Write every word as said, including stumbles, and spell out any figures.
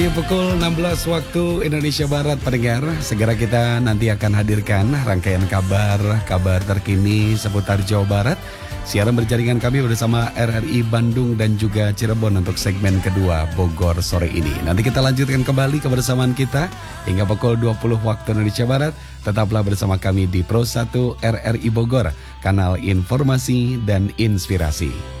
Pukul enam belas waktu Indonesia Barat, pendengar. Segera kita nanti akan hadirkan rangkaian kabar, kabar terkini seputar Jawa Barat. Siaran berjaringan kami bersama R R I Bandung dan juga Cirebon untuk segmen kedua Bogor sore ini. Nanti kita lanjutkan kembali kebersamaan kita hingga pukul dua puluh waktu Indonesia Barat. Tetaplah bersama kami di Pro satu R R I Bogor, kanal informasi dan inspirasi.